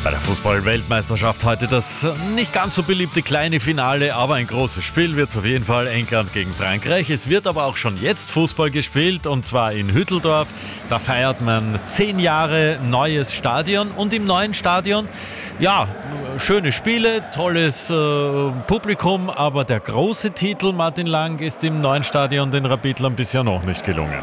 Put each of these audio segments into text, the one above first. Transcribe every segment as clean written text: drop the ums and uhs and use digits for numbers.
Bei der Fußball-Weltmeisterschaft heute das nicht ganz so beliebte kleine Finale, aber ein großes Spiel wird es auf jeden Fall. England gegen Frankreich. Es wird aber auch schon jetzt Fußball gespielt und zwar in Hütteldorf. Da feiert man 10 Jahre neues Stadion und im neuen Stadion, ja, schöne Spiele, tolles Publikum, aber der große Titel, Martin Lang, ist im neuen Stadion den Rapidlern bisher noch nicht gelungen.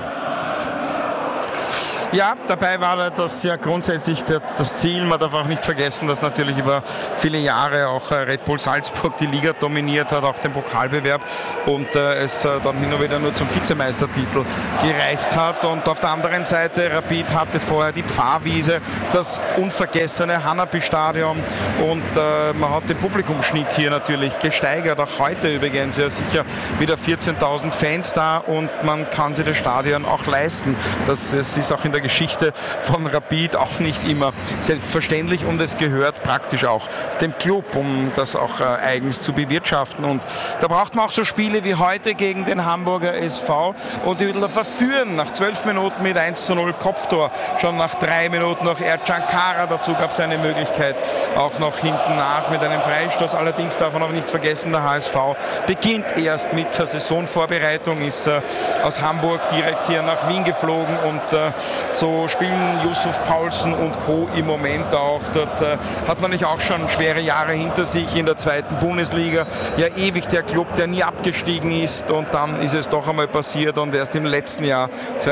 Ja, dabei war das ja grundsätzlich das Ziel. Man darf auch nicht vergessen, dass natürlich über viele Jahre auch Red Bull Salzburg die Liga dominiert hat, auch den Pokalbewerb und es dann hin und wieder nur zum Vizemeistertitel gereicht hat. Und auf der anderen Seite, Rapid hatte vorher die Pfarrwiese, das unvergessene Hanapi-Stadion und man hat den Publikumsschnitt hier natürlich gesteigert. Auch heute übrigens ja sicher wieder 14.000 Fans da und man kann sich das Stadion auch leisten. Das ist auch in der Geschichte von Rapid auch nicht immer selbstverständlich und es gehört praktisch auch dem Club, um das auch eigens zu bewirtschaften. Und da braucht man auch so Spiele wie heute gegen den Hamburger SV und die Hütteldorfer führen nach 12 Minuten mit 1:0 Kopftor, schon nach 3 Minuten noch Ercan Kara, dazu gab es eine Möglichkeit auch noch hinten nach mit einem Freistoß. Allerdings darf man auch nicht vergessen, der HSV beginnt erst mit der Saisonvorbereitung, ist aus Hamburg direkt hier nach Wien geflogen und so spielen Yusuf Paulsen und Co. im Moment auch. Dort hat man nicht auch schon schwere Jahre hinter sich in der zweiten Bundesliga. Ja, ewig der Club, der nie abgestiegen ist und dann ist es doch einmal passiert und erst im letzten Jahr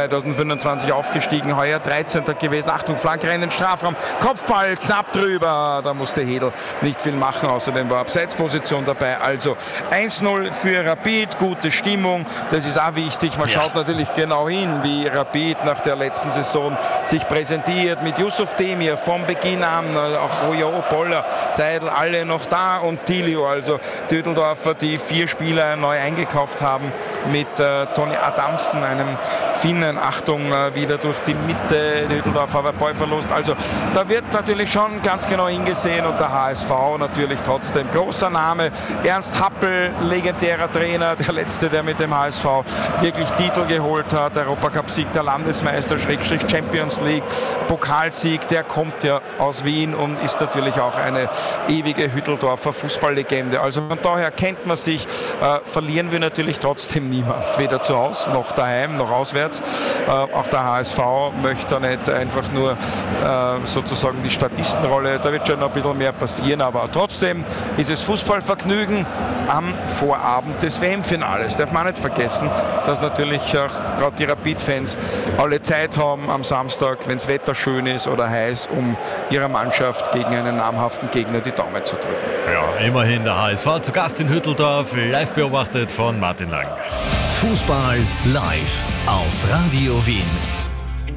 2025 aufgestiegen. Heuer 13. gewesen. Achtung, Flanke in den Strafraum. Kopfball knapp drüber. Da musste Hedl nicht viel machen. Außerdem war Abseitsposition dabei. Also 1:0 für Rapid. Gute Stimmung. Das ist auch wichtig. Man schaut natürlich genau hin, wie Rapid nach der letzten Saison sich präsentiert mit Yusuf Demir vom Beginn an, auch Royo, Boller, Seidel, alle noch da und Tilio, also die Hütteldorfer, die 4 Spieler neu eingekauft haben mit Tony Adamsen, einem Finnen, Achtung, wieder durch die Mitte, die Hütteldorfer, aber Ballverlust, also da wird natürlich schon ganz genau hingesehen und der HSV natürlich trotzdem großer Name, Ernst Happel, legendärer Trainer, der letzte, der mit dem HSV wirklich Titel geholt hat, Europacup-Sieg, der Landesmeister, Champions League, Pokalsieg, der kommt ja aus Wien und ist natürlich auch eine ewige Hütteldorfer Fußballlegende. Also von daher kennt man sich, verlieren wir natürlich trotzdem niemand, weder zu Hause noch daheim noch auswärts. Auch der HSV möchte nicht einfach nur sozusagen die Statistenrolle, da wird schon noch ein bisschen mehr passieren, aber trotzdem ist es Fußballvergnügen am Vorabend des WM-Finales. Darf man nicht vergessen, dass natürlich auch gerade die Rapid-Fans alle Zeit haben am Samstag, wenn das Wetter schön ist oder heiß, um ihrer Mannschaft gegen einen namhaften Gegner die Daumen zu drücken. Ja, immerhin der HSV zu Gast in Hütteldorf, live beobachtet von Martin Lang. Fußball live auf Radio Wien.